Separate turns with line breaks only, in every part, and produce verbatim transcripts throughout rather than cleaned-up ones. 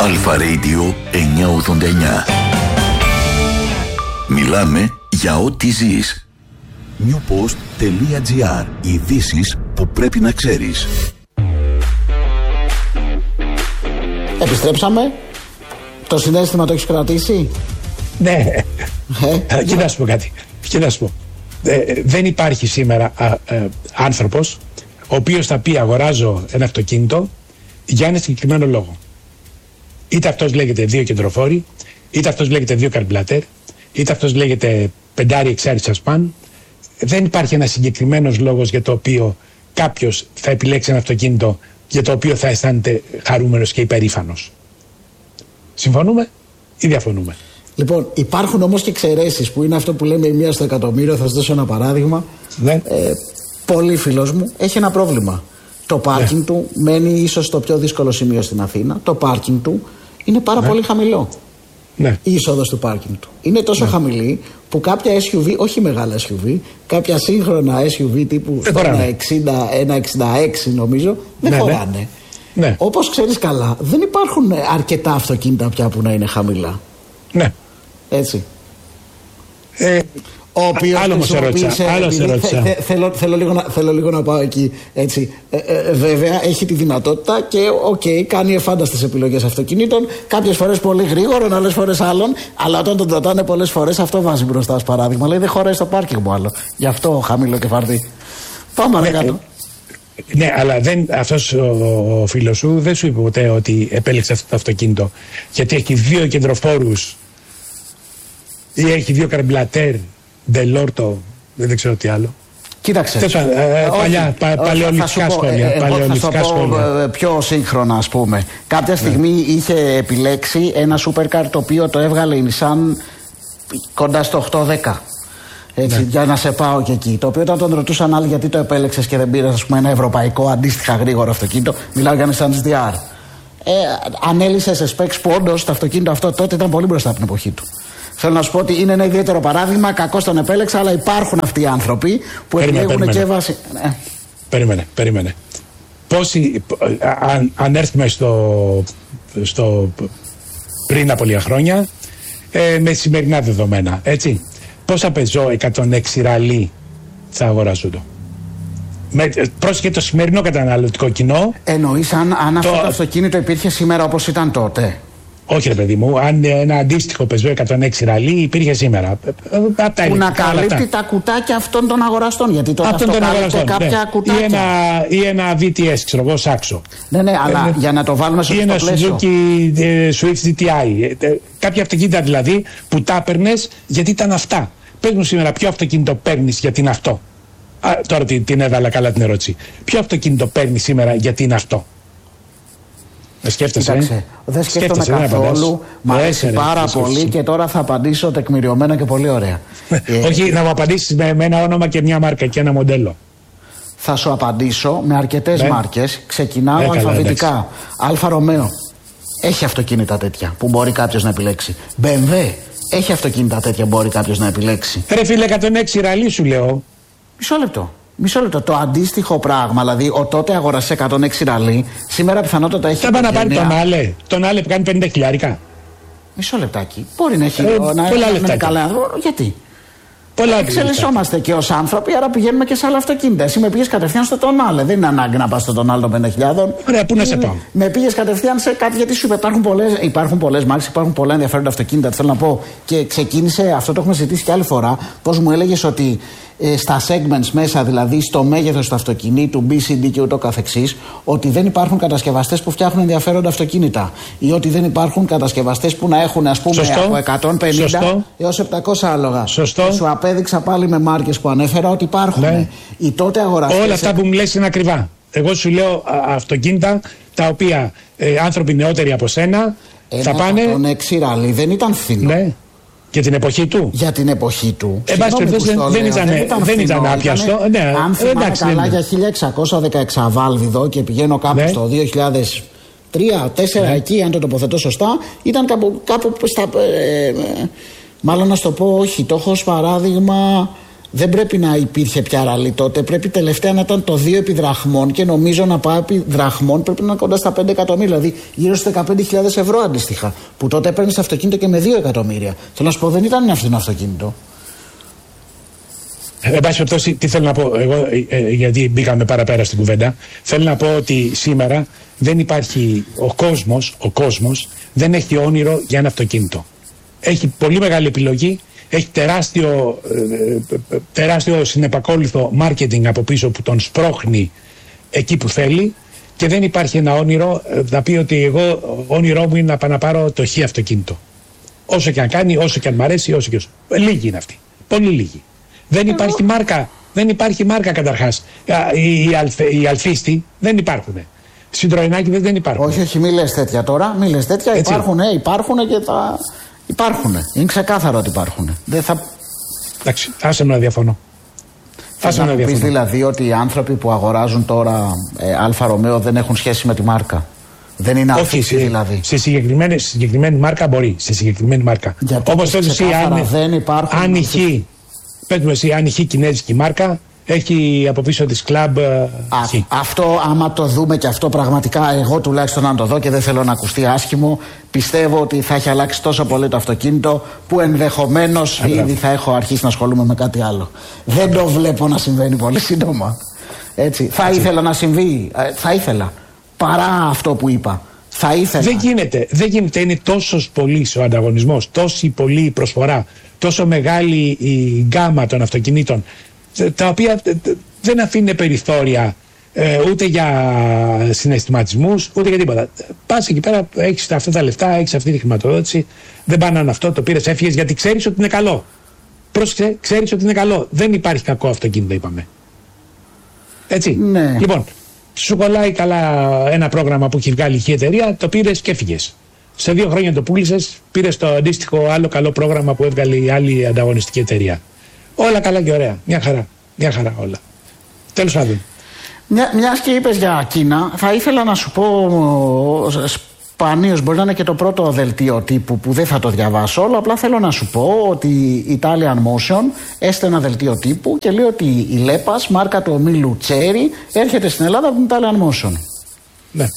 Αλφα Radio εννιακόσια ογδόντα εννιά. Μιλάμε για ό,τι ζεις. newpost.gr. Ειδήσεις που πρέπει να ξέρεις.
Επιστρέψαμε. Το συναίσθημα το έχεις κρατήσει?
Ναι.
Ε,
Κοίτα να σου πω κάτι. Κοίτα να σου πω. Ε, δεν υπάρχει σήμερα α, ε, άνθρωπος ο οποίος θα πει αγοράζω ένα αυτοκίνητο για ένα συγκεκριμένο λόγο. Είτε αυτός λέγεται δύο κεντροφόροι, είτε αυτός λέγεται δύο καρμπλατέρ, είτε αυτός λέγεται πεντάρι εξάρι σασπάν. Δεν υπάρχει ένα συγκεκριμένος λόγος για το οποίο κάποιος θα επιλέξει ένα αυτοκίνητο για το οποίο θα αισθάνεται χαρούμενος και υπερήφανος. Συμφωνούμε ή διαφωνούμε?
Λοιπόν, υπάρχουν όμως και εξαιρέσεις που είναι αυτό που λέμε η μία στο εκατομμύριο. Θα σας δώσω ένα παράδειγμα.
Ναι.
Ε, πολύ φίλος μου έχει ένα πρόβλημα. Το πάρκινγκ ναι. του μένει ίσως στο πιο δύσκολο σημείο στην Αθήνα. Το πάρκινγκ του είναι πάρα ναι. πολύ χαμηλό. Ναι. Η είσοδος του πάρκινγκ του είναι τόσο ναι. χαμηλή που κάποια ες γιου βι, όχι μεγάλα ες γιου βι, κάποια σύγχρονα ες γιου βι τύπου ένα εξήντα, ένα εξήντα έξι νομίζω, δεν ναι, χωράνε. Ναι. Ναι. Όπως ξέρεις καλά, δεν υπάρχουν αρκετά αυτοκίνητα πια που να είναι χαμηλά.
Ναι.
Έτσι.
Ε,
ο οποίος
άλλο σε ρώτησα. Άλλο σε ρώτησα.
Θε, θέλω, θέλω, λίγο να, θέλω λίγο να πάω εκεί. Έτσι. Ε, ε, βέβαια έχει τη δυνατότητα και οκ, okay, κάνει εφάνταστες επιλογές αυτοκινήτων. Κάποιες φορές πολύ γρήγορων, άλλες φορές άλλων. Αλλά όταν τον ρωτάνε πολλές φορές, αυτό βάζει μπροστά ως παράδειγμα. Λέει δεν χωράει στο πάρκινγκ μου άλλο. Γι' αυτό χαμηλό και φαρδί. Πάμε παρακάτω.
Ναι, ναι, αλλά δεν, αυτός ο, ο φίλος σου δεν σου είπε ποτέ ότι επέλεξε αυτό το αυτοκίνητο γιατί έχει δύο κεντροφόρους ή έχει δύο καρμπλατέρ, ντελόρτο, δεν ξέρω τι άλλο.
Κοίταξε.
Τέσσερα, ε, παλιά, πα, παλαιολιθικά σχόλια.
Ε, εγώ θα σου πω σχόλια. Πιο σύγχρονα, ας πούμε. Κάποια στιγμή ναι. είχε επιλέξει ένα supercar το οποίο το έβγαλε η Nissan κοντά στο οκτώ δέκα. Έτσι, ναι. Για να σε πάω και εκεί. Το οποίο όταν τον ρωτούσαν άλλοι γιατί το επέλεξες και δεν πήρες, ας πούμε, ένα ευρωπαϊκό αντίστοιχα γρήγορο αυτοκίνητο, μιλάω για Nissan τζι ντι αρ. Ε, ανέλησε σε specs που όντως το αυτοκίνητο αυτό τότε ήταν πολύ μπροστά από την εποχή του. Θέλω να σου πω ότι είναι ένα ιδιαίτερο παράδειγμα. Κακώς τον επέλεξα, αλλά υπάρχουν αυτοί οι άνθρωποι που επιλέγουν και βάση. Ναι.
Περίμενε, περίμενε. Πόσοι, αν, αν έρθουμε στο, στο πριν από λίγα χρόνια, ε, με σημερινά δεδομένα, έτσι. Πόσα πεζό εκατόν έξι ραλί θα αγοράζονται? Πρόσεχε το σημερινό καταναλωτικό κοινό.
Εννοείς αν, αν το... αυτό το αυτοκίνητο υπήρχε σήμερα όπως ήταν τότε?
Όχι ρε παιδί μου, αν ένα αντίστοιχο πεζό εκατόν έξι ραλί υπήρχε σήμερα.
Που να καλύπτει τα κουτάκια αυτών των αγοραστών. Γιατί τώρα αυτό καλύπτει κάποια ναι. κουτάκια.
Ή ένα, ή ένα βι τι ες, ξέρω εγώ, Σάξο.
Ναι, ναι, αλλά ε, για να το βάλουμε στο πλαίσιο.
Ή ένα Suzuki ε, Swift τζι τι άι. Ε, κάποια αυτοκίνητα δηλαδή που τα έπαιρνες γιατί ήταν αυτά. Πες μου σήμερα ποιο αυτοκίνητο παίρνεις γιατί είναι αυτό. Α, τώρα την, την έβαλα καλά την ερώτηση. Ποιο αυτοκίνητο παίρνεις σήμερα γιατί είναι αυτό? Δεν σκέφτεσαι.
Κοίταξε, δεν σκέφτομαι καθόλου. Μ' αρέσει πάρα πολύ και τώρα θα απαντήσω τεκμηριωμένα και πολύ ωραία.
ε, Όχι, να μου απαντήσεις με, με ένα όνομα και μια μάρκα και ένα μοντέλο.
Θα σου απαντήσω με αρκετές ναι. μάρκες. Ξεκινάω ε, αλφαβητικά. Αλφα Ρωμαίο. Έχει αυτοκίνητα τέτοια που μπορεί κάποιος να επιλέξει. μπι εμ ντάμπλιου. Έχει αυτοκίνητα τέτοια που μπορεί κάποιος να επιλέξει.
Ρε φίλε, εκατόν έξι ραλί σου λέω.
Μισό λεπτό. Μισό λεπτό. Το αντίστοιχο πράγμα, δηλαδή ο τότε αγοραστής εκατόν έξι ραλί, σήμερα πιθανότατα έχει.
Θα πάει να πάρει τον Άλε. Τον Άλε που κάνει πενήντα χιλιάρικα.
Μισό λεπτάκι. Μπορεί να έχει.
Ε,
να
πολλά λεφτά.
Καλά. Γιατί?
Πολλά
εξελισσόμαστε και ως άνθρωποι, άρα πηγαίνουμε και σε άλλα αυτοκίνητα. Εσύ με πήγες κατευθείαν στο Τονάλε. Δεν είναι ανάγκη να πας στο Τονάλε των πενήντα χιλιάδων.
Ωραία, πού να σε πάω.
Με πήγες κατευθείαν σε κάτι, γιατί σου είπε υπάρχουν πολλές, υπάρχουν πολλές μάρκες, υπάρχουν πολλά ενδιαφέροντα αυτοκίνητα. Θέλω να πω. Και ξεκίνησε, αυτό το έχουμε συζητήσει και άλλη φορά, πώς μου έλεγες ότι ε, στα segments μέσα, δηλαδή στο μέγεθος του αυτοκινήτου, μπι σι ντι και ούτω καθεξής, ότι δεν υπάρχουν κατασκευαστές που φτιάχνουν ενδιαφέροντα αυτοκίνητα. Ή ότι δεν υπάρχουν κατασκευαστές που να έχουν, ας πούμε,
Σωστό.
από εκατόν πενήντα έως επτακόσια άλογα.
Σωστό.
Σου απέδειξα πάλι με μάρκες που ανέφερα ότι υπάρχουν. Ναι. Οι τότε αγοραστές.
Όλα αυτά που μου λες είναι ακριβά. Εγώ σου λέω α, αυτοκίνητα τα οποία ε, άνθρωποι νεότεροι από σένα
ένα
θα πάνε.
Τον έξι ραλί δεν ήταν φθηνό.
Ναι. Για την εποχή του.
Για την εποχή του.
Ε, δεν, δεν, ήταν, δεν, ήταν δεν ήταν άπιαστο. Ναι,
αν θυμάμαι εντάξει, καλά είναι. Για χίλια εξακόσια δεκαέξι βάλβιδο και πηγαίνω κάπου ναι. στο δύο χιλιάδες τρία τέσσερα ναι. εκεί, αν το τοποθετώ σωστά, ήταν κάπου, κάπου στα. Ε, ε, μάλλον να σου το πω, όχι. Το έχω ως παράδειγμα Δεν πρέπει να υπήρχε πια ραλί τότε. Πρέπει τελευταία να ήταν το δύο επί δραχμών και νομίζω να πάει επί δραχμών πρέπει να είναι κοντά στα πέντε εκατομμύρια. Δηλαδή γύρω στις δεκαπέντε χιλιάδες ευρώ αντίστοιχα. Που τότε παίρνει αυτοκίνητο και με δύο εκατομμύρια. Θέλω να σου πω, δεν ήταν αυτό το αυτοκίνητο.
Εν πάση περιπτώσει, τι θέλω να πω, εγώ, ε, γιατί μπήκαμε παραπέρα στην κουβέντα, θέλω να πω ότι σήμερα δεν υπάρχει, ο κόσμος, ο κόσμος δεν έχει όνειρο για ένα αυτοκίνητο. Έχει πολύ μεγάλη επιλογή, έχει τεράστιο, ε, τεράστιο συνεπακόλουθο marketing από πίσω που τον σπρώχνει εκεί που θέλει και δεν υπάρχει ένα όνειρο να πει ότι εγώ όνειρό μου είναι να πάω να πάρω το χ αυτοκίνητο. Όσο και αν κάνει, όσο και αν μ' αρέσει, όσο και όσο. Λίγοι είναι αυτοί. Πολύ λίγοι. Δεν υπάρχει μάρκα. Δεν υπάρχει μάρκα καταρχάς. Οι, οι, αλφ, οι αλφίστοι δεν υπάρχουν. Συντροϊνάκηδες δεν υπάρχουν.
Όχι, όχι, μη λες τέτοια τώρα. Μη λες τέτοια. Υπάρχουν, υπάρχουν και θα. Υπάρχουν. Είναι ξεκάθαρο ότι υπάρχουν. Δεν θα.
Εντάξει, άσε με να διαφωνώ.
Άσε να πεις δηλαδή ότι οι άνθρωποι που αγοράζουν τώρα ε, Αλφα Ρωμαίο δεν έχουν σχέση με τη μάρκα. Δεν είναι
όχι, σε, δηλαδή. Σε συγκεκριμένη, συγκεκριμένη μάρκα μπορεί. Σε συγκεκριμένη μάρκα. Όπως τότε εσύ, αν,
δεν υπάρχουν.
Αν ηχεί, πες μου εσύ, αν ηχεί κινέζικη μάρκα, έχει από πίσω της κλαμπ.
Αυτό, άμα το δούμε και αυτό πραγματικά, εγώ τουλάχιστον αν το δω και δεν θέλω να ακουστεί άσχημο, πιστεύω ότι θα έχει αλλάξει τόσο πολύ το αυτοκίνητο που ενδεχομένως ήδη θα έχω αρχίσει να ασχολούμαι με κάτι άλλο. Δεν το βλέπω να συμβαίνει πολύ σύντομα. Έτσι. Θα Έτσι. ήθελα να συμβεί. Θα ήθελα. Παρά αυτό που είπα. Θα ήθελα.
Δεν γίνεται. Δεν γίνεται. Είναι τόσο πολύ ο ανταγωνισμός, τόση πολύ προσφορά, τόσο μεγάλη η γκάμα των αυτοκινήτων, τα οποία δεν αφήνουν περιθώρια ε, ούτε για συναισθηματισμούς ούτε για τίποτα. Πας εκεί πέρα, έχεις αυτά τα λεφτά, έχεις αυτή τη χρηματοδότηση, δεν πάνε να αυτό, το πήρες, έφυγες γιατί ξέρεις ότι είναι καλό. Πρόσεξε, ξέρεις ότι είναι καλό. Δεν υπάρχει κακό αυτοκίνητο, είπαμε. Έτσι.
Ναι.
Λοιπόν, σου κολλάει καλά ένα πρόγραμμα που έχει βγάλει η εταιρεία, το πήρες και έφυγες. Σε δύο χρόνια το πούλησες, πήρες το αντίστοιχο άλλο καλό πρόγραμμα που έβγαλε η άλλη ανταγωνιστική εταιρεία. Όλα καλά και ωραία. Μια χαρά. Μια χαρά όλα. Τέλος πάντων.
Μια, μιας και είπες για Κίνα, θα ήθελα να σου πω σπανίως, μπορεί να είναι και το πρώτο δελτίο τύπου που δεν θα το διαβάσω όλο, απλά θέλω να σου πω ότι η Italian Motion έστειλε ένα δελτίο τύπου και λέει ότι η Λέπας, μάρκα του ομίλου Cherry, έρχεται στην Ελλάδα από την Italian Motion.
Ναι.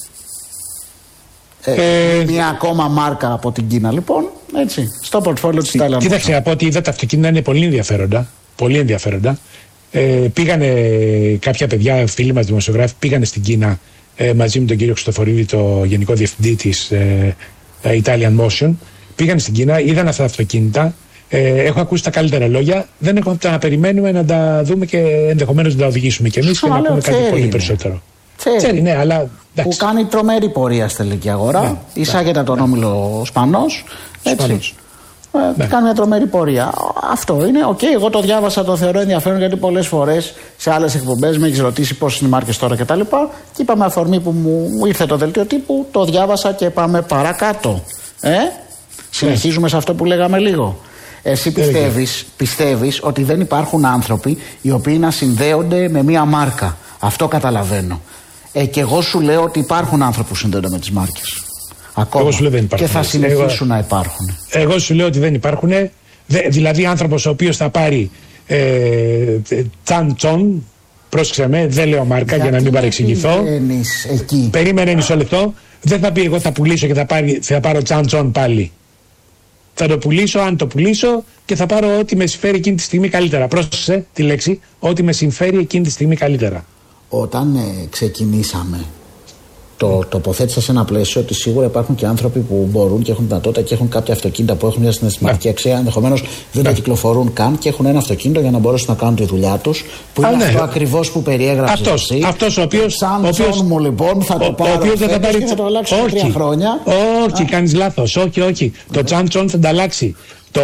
Ε, ε, μια ακόμα μάρκα από την Κίνα λοιπόν, έτσι, στο πορτφόλιο της Italian Motion.
Κοίταξε, από ό,τι είδα τα αυτοκίνητα είναι πολύ ενδιαφέροντα. Πολύ ενδιαφέροντα. Ε, πήγανε κάποια παιδιά, φίλοι μας δημοσιογράφοι, πήγανε στην Κίνα ε, μαζί με τον κύριο Χριστοφορίδη, το γενικό διευθυντή της ε, Italian Motion. Πήγανε στην Κίνα, είδαν αυτά τα αυτοκίνητα. Ε, έχω ακούσει τα καλύτερα λόγια. Δεν έχουμε να περιμένουμε να τα δούμε και ενδεχομένως να τα οδηγήσουμε κι εμείς και να πούμε κάτι πολύ περισσότερο. Τσέρι, ναι, αλλά.
Που κάνει τρομερή πορεία στη τελική αγορά. Ναι, εισάγεται από τον ναι. όμιλο Σπανός. Έτσι. Ε, κάνει μια τρομερή πορεία. Αυτό είναι. Οκ, okay, εγώ το διάβασα, το θεωρώ ενδιαφέρον γιατί πολλές φορές σε άλλες εκπομπές με έχεις ρωτήσει πώς είναι οι μάρκες τώρα κτλ. Και, και είπαμε αφορμή που μου, μου ήρθε το δελτίο τύπου, το διάβασα και πάμε παρακάτω. Ε? Συνεχίζουμε σε αυτό που λέγαμε λίγο. Εσύ πιστεύεις, πιστεύεις ότι δεν υπάρχουν άνθρωποι οι οποίοι να συνδέονται με μια μάρκα. Αυτό καταλαβαίνω. Ε, και εγώ σου λέω ότι υπάρχουν άνθρωποι που συνδέονται με τις μάρκες. Ακόμα. Εγώ σου λέω δεν υπάρχουν. Και θα συνεχίσουν εγώ, να υπάρχουν.
Εγώ σου λέω ότι δεν υπάρχουν. Δε, δηλαδή άνθρωπος ο οποίος θα πάρει ε, Τσαν Τσον, πρόσεξε με, δεν λέω μάρκα. Γιατί για να μην παρεξηγηθώ.
Εκεί.
Περίμενε μισό λεπτό. Δεν θα πει εγώ θα πουλήσω και θα, πάρει, θα πάρω Τσαν Τσον πάλι. Θα το πουλήσω, αν το πουλήσω, και θα πάρω ό,τι με συμφέρει εκείνη τη στιγμή καλύτερα. Πρόσεξε τη λέξη, ό,τι με συμφέρει εκείνη τη στιγμή καλύτερα.
Όταν ε, ξεκινήσαμε, το τοποθέτησα σε ένα πλαίσιο ότι σίγουρα υπάρχουν και άνθρωποι που μπορούν και έχουν δυνατότητα και έχουν κάποια αυτοκίνητα που έχουν μια συναισθηματική yeah. αξία. Ενδεχομένως δεν yeah. τα κυκλοφορούν καν και έχουν ένα αυτοκίνητο για να μπορέσουν να κάνουν τη δουλειά τους. Που είναι ah, αυτό ναι. ακριβώς που περιέγραψες.
Αυτός,
εσύ.
αυτός ο οποίος.
Σαν οποίος, μου λοιπόν θα το ο, πάρω. Ο οποίος θα, πάρει... θα το αλλάξω σε τρία χρόνια.
Όχι, κάνεις λάθος. Όχι, όχι. Το Τσαν Τσον θα τα αλλάξει. Το.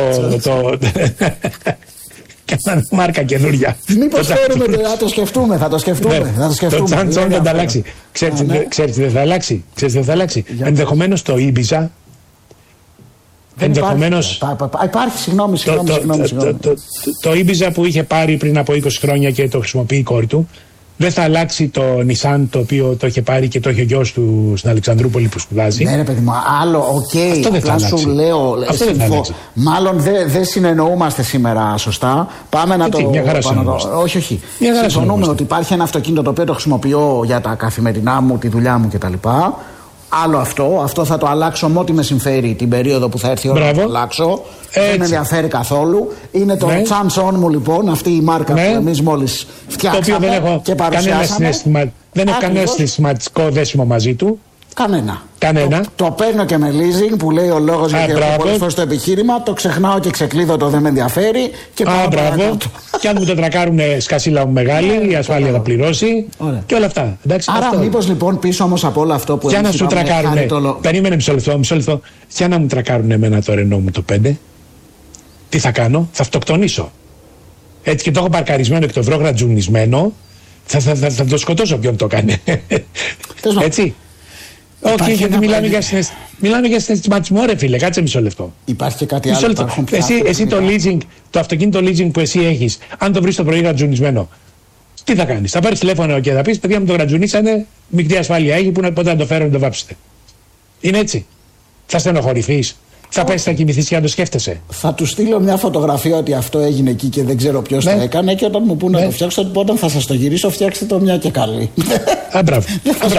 Κάνανε μάρκα καινούρια.
Μήπως φέρουμε το, θα το σκεφτούμε, θα το σκεφτούμε. Ναι, θα το σκεφτούμε.
Το Τσαν Τσον θα τα αλλάξει. Ξέρετε τι δεν θα αλλάξει. Ξέρετε τι θα αλλάξει. Ενδεχομένως το Ibiza.
Ενδεχομένως. Υπάρχει, συγγνώμη, συγγνώμη.
Το Ibiza που είχε πάρει πριν από είκοσι χρόνια και το χρησιμοποιεί η κόρη του. Δεν θα αλλάξει το Nissan το οποίο το είχε πάρει και το είχε ο γιος του στην Αλεξανδρούπολη που σπουδάζει.
Ναι, ρε παιδί μου, άλλο, οκ. Okay,
αυτό δεν θα αλλάξει.
Σου λέω,
αυτό δεν θα αλλάξει.
Μάλλον δεν δε συνεννοούμαστε σήμερα σωστά. Πάμε να
Έτσι,
το.
Μια χαρά
πάνω, το όχι, όχι. Συμφωνούμε ότι υπάρχει ένα αυτοκίνητο το οποίο το χρησιμοποιώ για τα καθημερινά μου, τη δουλειά μου κτλ. Άλλο αυτό, αυτό θα το αλλάξω με ό,τι με συμφέρει την περίοδο που θα έρθει η ώρα να το αλλάξω. Έτσι. Δεν με ενδιαφέρει καθόλου. Είναι το ναι. Chance On μου λοιπόν, αυτή η μάρκα ναι. που εμείς μόλις φτιάξαμε
δεν έχω
και παρουσιάσαμε.
Συναισθημα... Δεν έχω κανένα συναισθηματικό δέσιμο μαζί του.
Κανένα.
Κανένα.
Το, το παίρνω και με leasing που λέει ο λόγος γιατί έχω πολλές φορές το επιχείρημα. Το ξεχνάω και ξεκλείδω το δεν με ενδιαφέρει. Και
Α, μπράβο. Και αν μου το τρακάρουν σκασίλα μου μεγάλη, η ασφάλεια θα πληρώσει. Ωραία. Και όλα αυτά. Εντάξει,
άρα, μήπως λοιπόν πίσω όμως από όλο αυτό που
για να σου τρακάρουν.
Το...
Περίμενε μισό λεπτό, μισό λεπτό. Για να μου τρακάρουν εμένα το Renault μου το πέντε, τι θα κάνω, θα αυτοκτονήσω. Έτσι και το έχω παρκαρισμένο και το βρω γρατζουνισμένο, θα, θα, θα, θα το σκοτώσω ποιον το κάνει. Έτσι. Όχι, γιατί μιλάμε για, συναισθ... μιλάμε για συναισθηματισμό, ρε φίλε. Κάτσε μισό λεπτό.
Υπάρχει και κάτι άλλο.
Λεπτό. Εσύ, εσύ το leasing, το αυτοκίνητο leasing που εσύ έχεις, αν το βρεις το πρωί γρατζουνισμένο, τι θα κάνεις? Θα πάρεις τηλέφωνο και θα πεις: παιδιά μου το γρατζουνίσανε, μικρή ασφάλεια έχει, που πότε να το φέρω να το βάψετε. Είναι έτσι. Θα στενοχωρηθείς. Θα πέσει, θα κοιμηθεί και να το σκέφτεσαι.
Θα του στείλω μια φωτογραφία ότι αυτό έγινε εκεί και δεν ξέρω ποιο ναι. το έκανε. Και όταν μου πούνε ναι. να το φτιάξω, ότι όταν θα σα το γυρίσω, φτιάξτε το μια και καλή.
Α, μπράβο.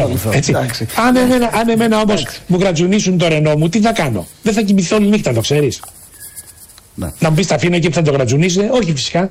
Αν εμένα, αν εμένα όμω μου γρατζουνίσουν το Ρενό μου, τι θα κάνω? Δεν θα κοιμηθώ όλη νύχτα, το ξέρει. Ναι. Να μου πει: τα αφήνω εκεί που θα το γρατζουνίσετε? Όχι, φυσικά.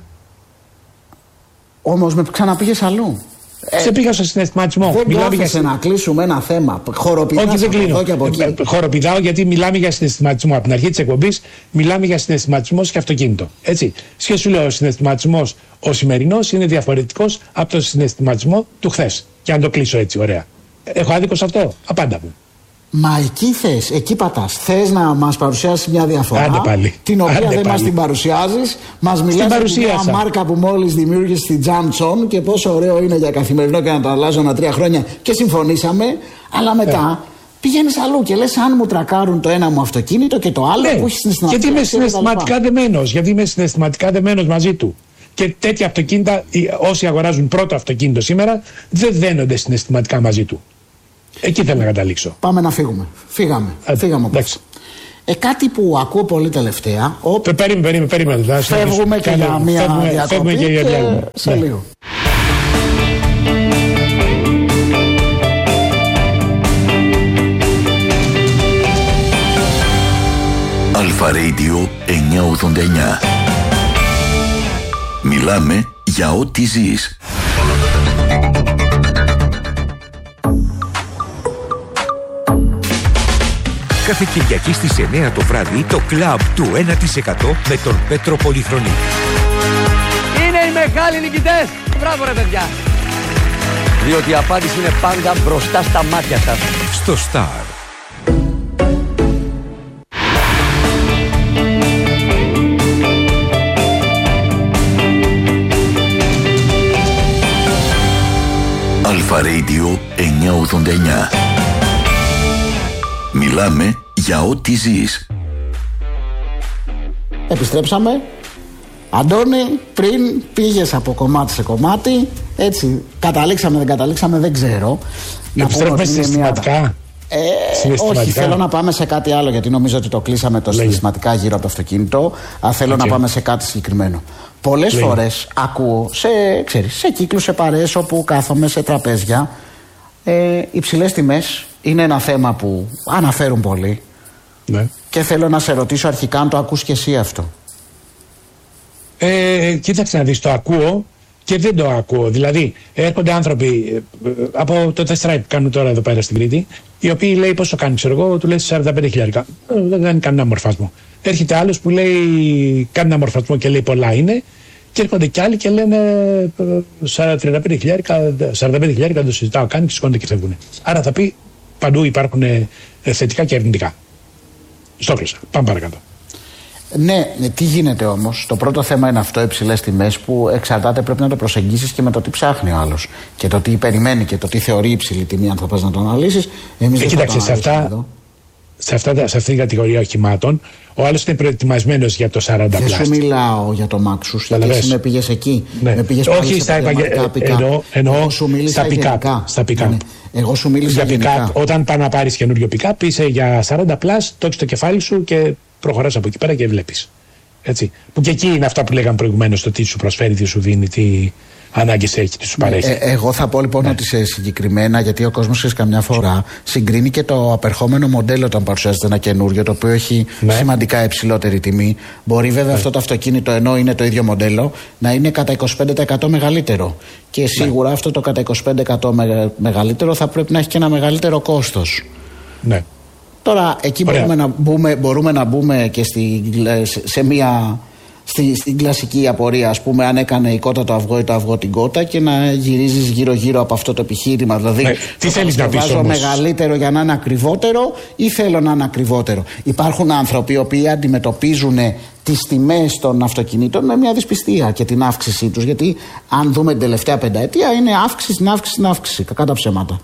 Όμω με ξαναπήγε αλλού.
Ε, σε πήγα στο συναισθηματισμό.
Δεν κάθεσαι για... να κλείσουμε ένα θέμα. Χοροπηδάς.
Όχι, δεν κλείνω.
Ε,
χοροπηδάω γιατί μιλάμε για συναισθηματισμό. Από την αρχή της εκπομπής μιλάμε για συναισθηματισμό και αυτοκίνητο. Έτσι. Και σου λέω: ο συναισθηματισμός ο σημερινός είναι διαφορετικός από τον συναισθηματισμό του χθες. Και αν το κλείσω έτσι, ωραία. Έχω άδικο σε αυτό? Απάντα μου.
Μα εκεί θες, εκεί πατάς. Θες να μας παρουσιάσεις μια διαφορά,
Άντε πάλι.
την οποία
Άντε
δεν
πάλι.
μας την παρουσιάζεις. Μας μιλάς για μια μάρκα που μόλις δημιούργησε στη Johnson και πόσο ωραίο είναι για καθημερινό και να το αλλάζω ανά τρία χρόνια και συμφωνήσαμε. Αλλά μετά ε. πηγαίνεις αλλού και λες: αν μου τρακάρουν το ένα μου αυτοκίνητο και το άλλο ναι. που έχει συναισθηματικά.
Γιατί είμαι συναισθηματικά δεμένος. Γιατί είμαι συναισθηματικά δεμένος μαζί του. Και τέτοια αυτοκίνητα, όσοι αγοράζουν πρώτο αυτοκίνητο σήμερα, δεν δένονται συναισθηματικά μαζί του. Εκεί θέλω να καταλήξω.
Πάμε να φύγουμε. Φύγαμε. Α, φύγαμε ε, κάτι που ακούω πολύ τελευταία. Ο...
Περίμενε, περίμενε, περίμενε.
Φεύγουμε και για μια
φεύγουμε,
διακοπή
φεύγουμε και, και,
και σε ναι. λίγο.
Αλφα Radio εννιακόσια ογδόντα εννιά. Μιλάμε για ό,τι ζεις.
Κάθε Κυριακή στις εννιά το βράδυ το κλαμπ του ένα τοις εκατό με τον Πέτρο Πολυχρονή.
Είναι οι μεγάλοι νικητές! Μπράβο ρε παιδιά! Διότι η απάντηση είναι πάντα μπροστά στα μάτια σας.
Στο Star.
Αλφα Radio εννιακόσια ογδόντα εννιά. Μιλάμε για ό,τι ζεις.
Επιστρέψαμε. Αντώνη, πριν πήγες από κομμάτι σε κομμάτι, έτσι, καταλήξαμε, δεν καταλήξαμε, δεν ξέρω.
Επιστρέφουμε συναισθηματικά.
Μια... Ε, όχι, θέλω να πάμε σε κάτι άλλο, γιατί νομίζω ότι το κλείσαμε το συναισθηματικά γύρω από το αυτοκίνητο. Α, θέλω okay. να πάμε σε κάτι συγκεκριμένο. Πολλές Λέγε. φορές ακούω σε, ξέρεις, σε κύκλους, σε παρέες όπου κάθομαι, σε τραπέζια, ε, υψηλές τιμές είναι ένα θέμα που αναφέρουν πολύ.
Ναι. Και
θέλω να σε ρωτήσω αρχικά αν το ακούς και εσύ αυτό.
Ε, κοίταξε να δεις, το ακούω και δεν το ακούω. Δηλαδή έρχονται άνθρωποι ε, από το test drive που κάνουν τώρα εδώ πέρα στην Κρήτη, οι οποίοι λέει πόσο κάνει, ξέρω εγώ, του λέει σαράντα πέντε χιλιάρικα. Ε, δεν κάνει κανένα μορφασμό. Έρχεται άλλος που λέει κάνει ένα μορφασμό και λέει πολλά είναι, και έρχονται κι άλλοι και λένε τριάντα πέντε χιλιάρικα, σαράντα πέντε χιλιάρικα δεν το συζητάω, κάνει και σηκώνονται και φεύγουν. Άρα θα πει παντού υπάρχουν ε, θετικά και αρνητικά. Στο κλείσα. Πάμε παρακάτω.
Ναι, τι γίνεται όμως? Το πρώτο θέμα είναι αυτό, υψηλές τιμές, που εξαρτάται, πρέπει να το προσεγγίσεις και με το τι ψάχνει ο άλλος. Και το τι περιμένει και το τι θεωρεί υψηλή τιμή, αν θα πας να το αναλύσεις. Εμείς
ε,
δεν
κοίταξε,
θα το
σε αυτά, σε, αυτά, σε αυτή την κατηγορία οχημάτων. Ο άλλος είναι προετοιμασμένος για το σαράντα πλάς.
Δεν σου μιλάω για το Maxus, γιατί εσύ με πήγες εκεί.
Ναι.
Με πήγες
όχι στα επαγγελματικά. Εννοώ, εννοώ στα pick-up. Στα pick-up.
Ναι. Εγώ σου μίλησα για
pick-up. Όταν πας να πάρεις καινούριο pick-up, είσαι για σαράντα πλάς, το έχεις στο κεφάλι σου και προχωράς από εκεί πέρα και βλέπεις. Έτσι. Που και εκεί είναι αυτά που λέγαμε προηγουμένως, το τι σου προσφέρει, τι σου δίνει, τι ανάγκες έχει, τι σου παρέχει.
Ε, εγώ θα πω λοιπόν ναι. ότι σε συγκεκριμένα, γιατί ο κόσμος ξέρεις καμιά φορά συγκρίνει και το απερχόμενο μοντέλο όταν παρουσιάζεται ένα καινούριο, το οποίο έχει ναι. σημαντικά υψηλότερη τιμή. Μπορεί βέβαια ναι. αυτό το αυτοκίνητο, ενώ είναι το ίδιο μοντέλο, να είναι κατά είκοσι πέντε τοις εκατό μεγαλύτερο. Και σίγουρα ναι. αυτό το κατά είκοσι πέντε τοις εκατό μεγαλύτερο θα πρέπει να έχει και ένα μεγαλύτερο κόστος. Ναι. Τώρα εκεί μπορούμε να, μπούμε, μπορούμε να μπούμε και στη, σε μια, στη, στην κλασική απορία, ας πούμε, αν έκανε η κότα το αυγό ή το αυγό την κότα, και να γυρίζεις γύρω-γύρω από αυτό το επιχείρημα. Δηλαδή,
ναι, τι θέλεις να πεις
βάζω μεγαλύτερο για να είναι ακριβότερο ή θέλω να είναι ακριβότερο. Υπάρχουν άνθρωποι οι οποίοι αντιμετωπίζουν τις τιμές των αυτοκινήτων με μια δυσπιστία και την αύξησή τους. Γιατί αν δούμε την τελευταία πενταετία, είναι αύξηση, την αύξηση, την αύξηση. Κακά τα ψέματα.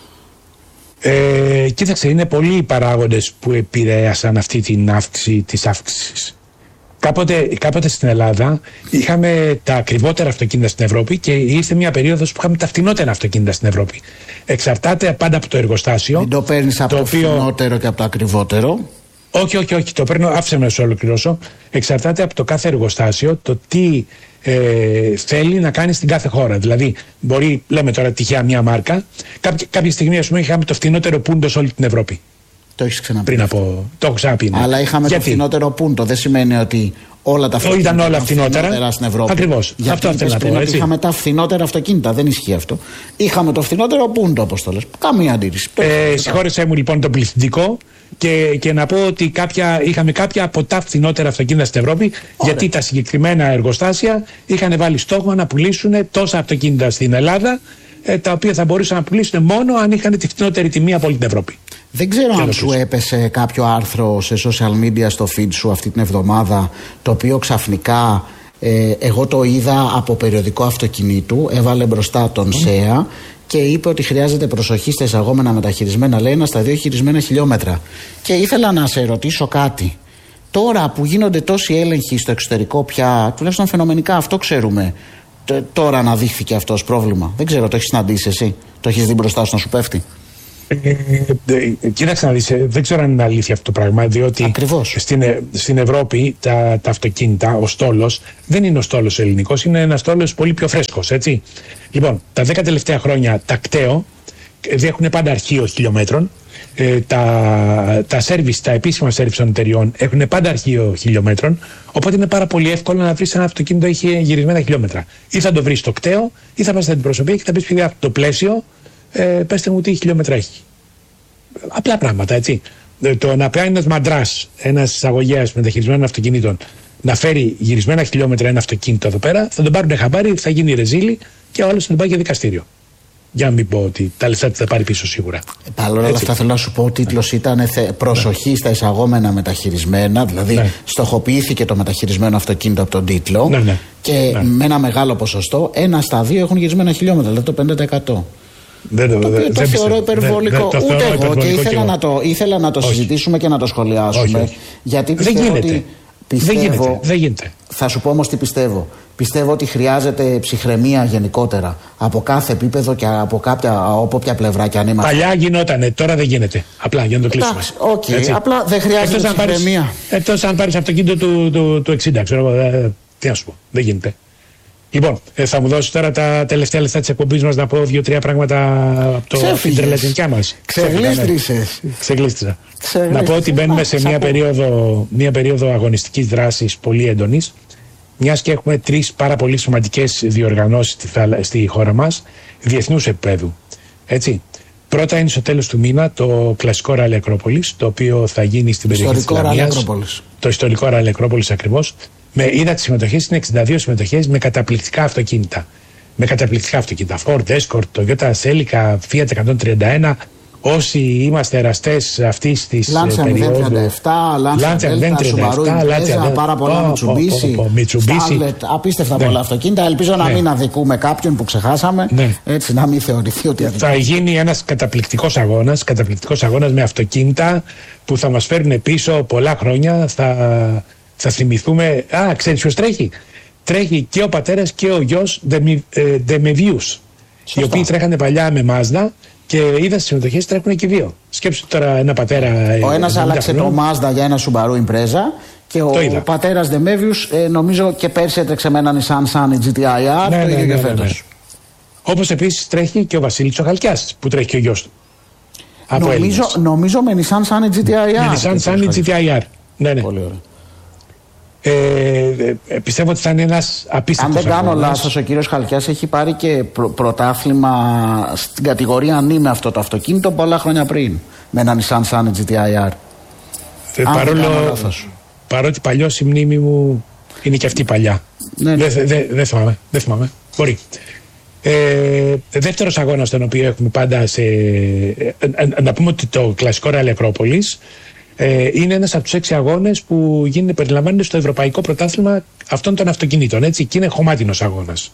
Ε, κοίταξε, είναι πολλοί οι παράγοντες που επηρέασαν αυτή την αύξηση της αύξησης. Κάποτε, κάποτε στην Ελλάδα είχαμε τα ακριβότερα αυτοκίνητα στην Ευρώπη και ήρθε μια περίοδος που είχαμε τα φθηνότερα αυτοκίνητα στην Ευρώπη. Εξαρτάται πάντα από το εργοστάσιο.
Μην το παίρνεις από το, το οποίο... φθηνότερο και από το ακριβότερο.
Όχι, όχι, όχι. Το παίρνω, άφησε με να σου ολοκληρώσω. Εξαρτάται από το κάθε εργοστάσιο το τι ε, θέλει να κάνει στην κάθε χώρα. Δηλαδή, μπορεί, λέμε τώρα τυχαία μια μάρκα, κάποια, κάποια στιγμή, ας πούμε, είχαμε το φθηνότερο πούντο σε όλη την Ευρώπη.
Το έχεις ξαναπεί.
Πριν από. Το έχω ξαναπεί. Ναι.
Αλλά είχαμε Γιατί? το φθηνότερο πούντο. Δεν σημαίνει ότι όλα τα αυτοκίνητα
ήταν όλα φθηνότερα
στην Ευρώπη.
Ακριβώς. Αυτό θέλω να πω. Έτσι.
Είχαμε τα φθηνότερα αυτοκίνητα. Δεν ισχύει αυτό. Είχαμε το φθηνότερο πούντο, όπως το λες. Καμία αντίρρηση.
Ε, Συγχώρεσέ μου λοιπόν το πληθυντικό. Και, και να πω ότι κάποια, είχαμε κάποια από τα φθηνότερα αυτοκίνητα στην Ευρώπη. Ωραία. Γιατί τα συγκεκριμένα εργοστάσια είχαν βάλει στόχο να πουλήσουν τόσα αυτοκίνητα στην Ελλάδα, ε, τα οποία θα μπορούσαν να πουλήσουν μόνο αν είχαν τη φθηνότερη τιμή από όλη την Ευρώπη.
Δεν ξέρω αν σου έπεσε κάποιο άρθρο σε social media στο feed σου αυτή την εβδομάδα, το οποίο ξαφνικά ε, εγώ το είδα από περιοδικό αυτοκινήτου, έβαλε μπροστά τον mm. ΣΕΑ και είπε ότι χρειάζεται προσοχή στα εισαγόμενα μεταχειρισμένα, λέει, ένα στα δύο χειρισμένα χιλιόμετρα. Και ήθελα να σε ρωτήσω κάτι. Τώρα που γίνονται τόσοι έλεγχοι στο εξωτερικό πια, τουλάχιστον φαινομενικά αυτό ξέρουμε, τώρα αναδείχθηκε αυτό ως πρόβλημα. Δεν ξέρω, το έχεις συναντήσει εσύ? Το έχεις δει μπροστά σου να σου πέφτει?
Ε, κοίταξε να δεις, δεν ξέρω αν είναι αλήθεια αυτό το πράγμα, διότι στην, στην Ευρώπη τα, τα αυτοκίνητα, ο στόλος δεν είναι ο στόλος ελληνικός, είναι ένας στόλος πολύ πιο φρέσκος, έτσι. Λοιπόν, τα δέκα τελευταία χρόνια τα κταίο έχουν πάντα αρχείο χιλιόμετρων, ε, τα, τα service, τα επίσημα service των εταιριών έχουν πάντα αρχείο χιλιόμετρων, οπότε είναι πάρα πολύ εύκολο να βρεις ένα αυτοκίνητο έχει γυρισμένα χιλιόμετρα. Ή θα το βρεις στο κταίο, ή θα πας στην αντιπροσωπεία και θα πεις παιδιά το πλαίσιο. Ε, πέστε μου τι χιλιόμετρα έχει. Απλά πράγματα, έτσι. Ε, το να πάει ένας μαντράς, ένας εισαγωγέας μεταχειρισμένων αυτοκινήτων, να φέρει γυρισμένα χιλιόμετρα ένα αυτοκίνητο εδώ πέρα, θα τον πάρουν χαμπάρι, θα γίνει ρεζίλη και ο άλλος θα τον πάει για δικαστήριο. Για να μην πω ότι τα λεφτά θα πάρει πίσω σίγουρα.
Ε, Παρ' όλα αυτά θέλω να σου πω, ο τίτλος ήταν θε, προσοχή ναι. στα εισαγόμενα μεταχειρισμένα, δηλαδή ναι. στοχοποιήθηκε το μεταχειρισμένο αυτοκίνητο από τον τίτλο
ναι, ναι.
και
ναι.
με ένα μεγάλο ποσοστό, ένα στα δύο έχουν γυρισμένα χιλιόμετρα, δηλαδή το πενήντα τοις εκατό.
Δεν το,
το οποίο
δεν
το θεωρώ υπερβολικό.
Δεν, δεν,
Ούτε εγώ
υπερβολικό
και ήθελα
και
να το, ήθελα να το συζητήσουμε και να το σχολιάσουμε.
Όχι, όχι.
Γιατί πιστεύω
δεν γίνεται.
ότι. Πιστεύω,
δεν γίνεται. Δεν γίνεται.
Θα σου πω όμως τι πιστεύω. Πιστεύω ότι χρειάζεται ψυχραιμία γενικότερα. Από κάθε επίπεδο και από κάποια, από όποια πλευρά κι αν είμαστε.
Παλιά γινότανε, τώρα δεν γίνεται. Απλά για να το κλείσουμε.
Εντάξει, okay, απλά δεν χρειάζεται εκτός ψυχραιμία.
Εκτός αν πάρεις αυτοκίνητο του, του, του εξήντα, ξέρω εγώ. Ε, τι να σου πω. Δεν γίνεται. Λοιπόν, ε, θα μου δώσει τώρα τα τελευταία λεφτά της εκπομπής μας να πω δύο-τρία πράγματα από το τρελατινικιά μας.
Ξεγλίστρισες.
Ξεγλίστρισα. Να πω ότι μπαίνουμε σε μια περίοδο, μια περίοδο αγωνιστικής δράσης πολύ έντονης, μιας και έχουμε τρεις πάρα πολύ σημαντικές διοργανώσεις στη, στη χώρα μας, διεθνούς επίπεδου. Έτσι. Πρώτα είναι στο τέλος του μήνα το κλασικό ράλι Ακρόπολης, το οποίο θα γίνει στην περιοχή της Λαμίας. Το ιστορικό ράλι Ακρόπολης ακριβώς. Με, είδα τις συμμετοχές, είναι εξήντα δύο συμμετοχές με καταπληκτικά αυτοκίνητα. Με καταπληκτικά αυτοκίνητα. Ford Escort, Toyota Celica, Fiat εκατόν τριάντα ένα. όσοι είμαστε εραστές αυτής της
Lancia
περίοδου.
μηδέν τριάντα επτά, Lancia Delta, Subaru Impreza, πάρα πολλά Mitsubishi, Starlet, απίστευτα πολλά αυτοκίνητα. Ελπίζω να μην αδικούμε κάποιον που ξεχάσαμε, έτσι να μην θεωρηθεί ότι αδικούμε.
Θα γίνει ένας καταπληκτικός αγώνας, καταπληκτικός αγώνας με αυτοκίνητα που θα μας φέρουν πίσω πολλά χρόνια. Θα, θα θυμηθούμε. Α, ξέρεις ποιος τρέχει? Τρέχει και ο πατέρας και ο γιος Ντεμεβίους, οι οποίοι τρέχανε παλιά με Mazda και είδα στις συμμετοχές τρέχουν και δύο. Σκέψου τώρα ένα πατέρα.
Ο ένας άλλαξε το Mazda για ένα Subaru Impreza και ο, ο πατέρας Ντεμεβίους ε, νομίζω και πέρσι έτρεξε με ένα Nissan Sunny τζι τι άι αρ,
ναι,
το ίδιο
ναι,
και
ναι,
φέτος.
ναι, ναι. Όπως επίσης τρέχει και ο Βασίλης ο Χαλκιάς που τρέχει και ο γιος του.
Νομίζω, νομίζω με Nissan Sunny τζι τι άι αρ.
Με Nissan Sunny τζι τι άι αρ. Ναι, ναι.
Πολύ ωραία.
Ε, ε, πιστεύω ότι θα είναι ένας απίστευτος.
Αν δεν κάνω
αγώνας.
λάθος, ο κύριος Χαλκιάς έχει πάρει και προ, πρωτάθλημα στην κατηγορία νη με αυτό το αυτοκίνητο πολλά χρόνια πριν. Με ένα Nissan Sunny τζι τι άι αρ.
Ε, παρόλο, παρότι παλιώς η μνήμη μου είναι και αυτή παλιά. Ναι, ναι. Δεν δε, δε θυμάμαι, δε θυμάμαι. Μπορεί. Ε, δεύτερος αγώνας τον οποίο έχουμε πάντα σε. Ε, ε, να πούμε ότι το κλασικό Ράλι Ακρόπολης ε, είναι ένας από τους έξι αγώνες που γίνεται, περιλαμβάνονται στο Ευρωπαϊκό Πρωτάθλημα αυτών των αυτοκινήτων. Έτσι, και είναι χωμάτινος αγώνας.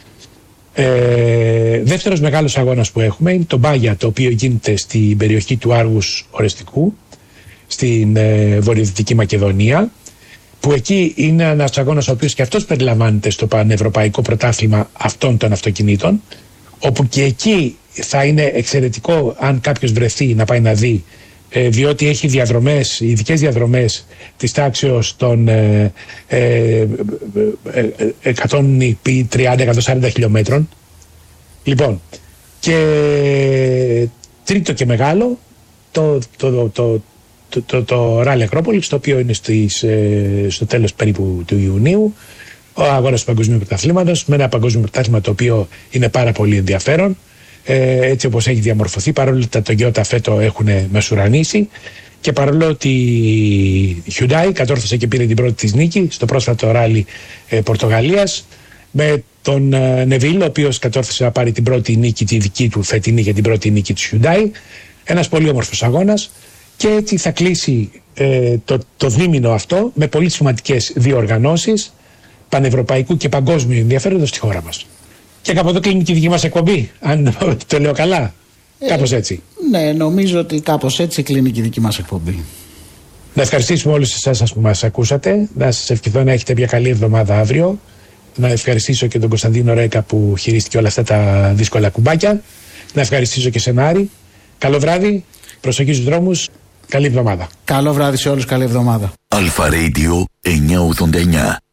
Ε, δεύτερος μεγάλος αγώνας που έχουμε είναι το Μπάγια, το οποίο γίνεται στην περιοχή του Άργους Ορεστικού, στην ε, βορειοδυτική Μακεδονία, που εκεί είναι ένας αγώνας ο οποίος και αυτός περιλαμβάνεται στο Πανευρωπαϊκό Πρωτάθλημα αυτών των αυτοκινήτων, όπου και εκεί θα είναι εξαιρετικό αν κάποιος βρεθεί να πάει να δει, ε, διότι έχει διαδρομές, ειδικές διαδρομές της τάξεως των ε, ε, ε, ε, εκατόν τριάντα με εκατόν σαράντα χιλιόμετρων. Λοιπόν, και τρίτο και μεγάλο, το, το, το, το Το, το, το Ράλι Ακρόπολης, το οποίο είναι στις, ε, στο τέλος περίπου του Ιουνίου, ο αγώνας του Παγκοσμίου Πρωταθλήματος, με ένα παγκόσμιο πρωτάθλημα το οποίο είναι πάρα πολύ ενδιαφέρον, ε, έτσι όπως έχει διαμορφωθεί, παρόλο ότι τα Toyota φέτο έχουν μεσουρανήσει και παρόλο ότι η Hyundai κατόρθωσε και πήρε την πρώτη της νίκη στο πρόσφατο Ράλι ε, Πορτογαλίας, με τον ε, Νεβίλ, ο οποίος κατόρθωσε να πάρει την πρώτη νίκη, τη δική του φετινή για την πρώτη νίκη της Hyundai. Ένας πολύ όμορφος αγώνας. Και έτσι θα κλείσει ε, το, το δίμηνο αυτό με πολύ σημαντικές διοργανώσεις πανευρωπαϊκού και παγκόσμιου ενδιαφέροντος στη χώρα μας. Και κάπου εδώ κλείνει και η δική μας εκπομπή, αν το λέω καλά. Ε, κάπως έτσι.
Ναι, νομίζω ότι κάπως έτσι κλείνει και η δική μας εκπομπή.
Να ευχαριστήσουμε όλους εσάς που μας ακούσατε. Να σας ευχηθώ να έχετε μια καλή εβδομάδα αύριο. Να ευχαριστήσω και τον Κωνσταντίνο Ρέκα που χειρίστηκε όλα αυτά τα δύσκολα κουμπάκια. Να ευχαριστήσω και Σενάρη. Καλό βράδυ. Προσοχή στους δρόμους. Καλή εβδομάδα.
Καλό βράδυ σε όλους. Καλή εβδομάδα.
Αλφα Radio εννιακόσια ογδόντα εννιά.